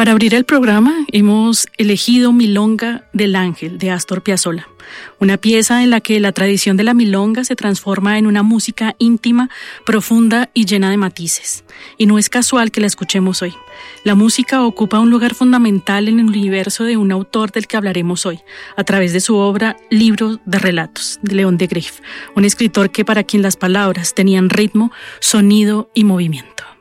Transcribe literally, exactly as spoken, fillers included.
Para abrir el programa hemos elegido Milonga del Ángel de Astor Piazzolla, una pieza en la que la tradición de la milonga se transforma en una música íntima, profunda y llena de matices. Y no es casual que la escuchemos hoy. La música ocupa un lugar fundamental en el universo de un autor del que hablaremos hoy, a través de su obra Libro de Relatos, de León de Greiff, un escritor que para quien las palabras tenían ritmo, sonido y movimiento.